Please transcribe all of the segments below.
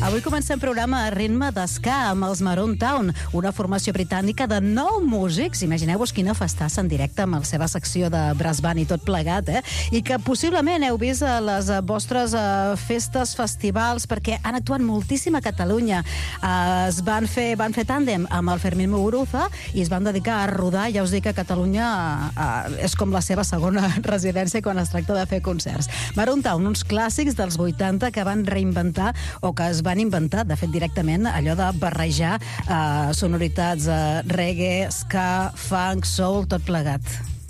Avui comencem programa a ritme d'esca amb els Maroon Town, una formació britànica de 9 músics. Imagineu-vos quina festassa en directe amb la seva secció de brass band i tot plegat, I que possiblement heu vist a les vostres festes, festivals, perquè han actuat moltíssim a Catalunya. Es van fer tàndem amb el Fermín Muguruza i es van dedicar a rodar. Ja us dic que Catalunya és com la seva segona residència quan es tracta de fer concerts. Maroon Town, uns clàssics dels 80 que van reinventar o que es van inventar, de fet, directament, allò de barrejar sonoritats reggae, ska, funk, soul, tot plegat.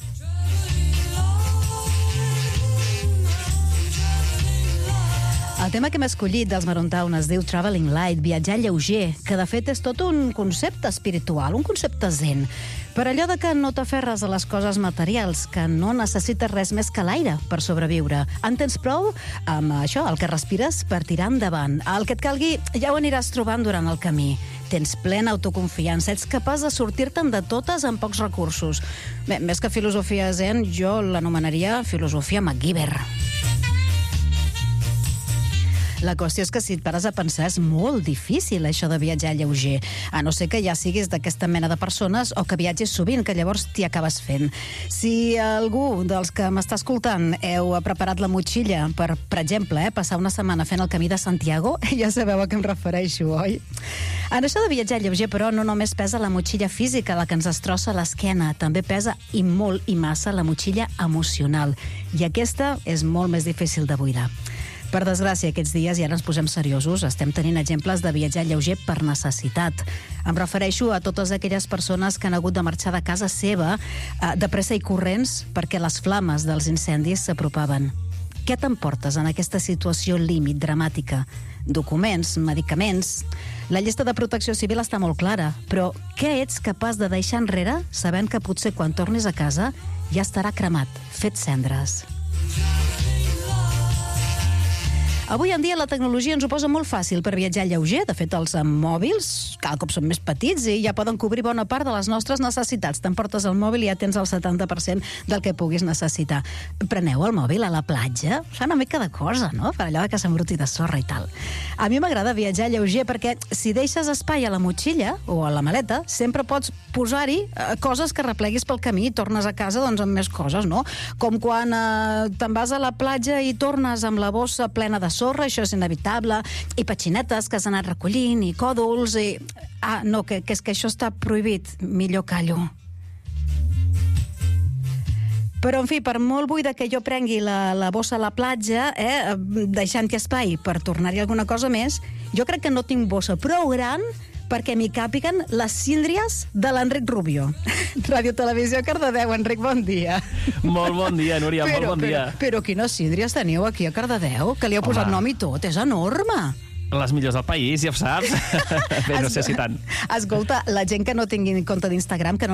El tema que hem escollit dels Maroon Town es diu Traveling Light, viatjar lleuger, que de fet és tot un concepte espiritual, un concepte zen. Per allò de que no t'aferres a les coses materials, que no necessites res més que l'aire per sobreviure. En tens prou amb això, el que respires, per tirar endavant. El que et calgui ja ho aniràs trobant durant el camí. Tens plena autoconfiança, ets capaç de sortir-te'n de totes amb pocs recursos. Bé, més que filosofia zen, jo l'anomenaria filosofia MacGyver. La qüestió és que si et pares a pensar és molt difícil això de viatjar lleuger, a no ser que ja siguis d'aquesta mena de persones o que viatgis sovint, que llavors t'hi acabes fent. Si algú dels que m'està escoltant heu preparat la motxilla per exemple, passar una setmana fent el camí de Santiago, ja sabeu a què em refereixo, oi? En això de viatjar lleuger, però, no només pesa la motxilla física, la que ens destrossa l'esquena, també pesa i molt i massa la motxilla emocional, i aquesta és molt més difícil de buidar. Per desgràcia, aquests dies, i ara ens posem seriosos, estem tenint exemples de viatjar lleuger per necessitat. Em refereixo a totes aquelles persones que han hagut de marxar de casa seva de pressa i corrents perquè les flames dels incendis s'apropaven. Què t'emportes en aquesta situació límit, dramàtica? Documents, medicaments... La llista de protecció civil està molt clara, però què ets capaç de deixar enrere sabent que potser quan tornis a casa ja estarà cremat, fet cendres? Avui en dia la tecnologia ens ho posa molt fàcil per viatjar lleuger. De fet, els mòbils cada cop són més petits i ja poden cobrir bona part de les nostres necessitats. T'emportes el mòbil i ja tens el 70% del que puguis necessitar. Preneu el mòbil a la platja? Fa una mica de cosa, no? Per allò que s'embruti de sorra i tal. A mi m'agrada viatjar lleuger perquè si deixes espai a la motxilla o a la maleta, sempre pots posar-hi coses que repleguis pel camí i tornes a casa doncs amb més coses, no? Com quan te'n vas a la platja i tornes amb la bossa plena de sorra, això és inevitable, i petxinetes que has anat recollint, i còdols, i... no, que és que això està prohibit. Millor callo. Però, en fi, per molt buida que jo prengui la bossa a la platja, deixant-hi espai per tornar-hi alguna cosa més, jo crec que no tinc bossa prou gran perquè m'hi càpiguen les síndries de l'Enric Rubio. Ràdio Televisió Cardedeu. Enric, bon dia. Molt bon dia, Núria, molt bon dia. Però quines síndries teniu aquí a Cardedeu? Que li heu posat nom i tot, és enorme. Les millors del país, ja ho saps. Bé, no sé si tant. Escolta, la gent que no tingui compte d'Instagram, que no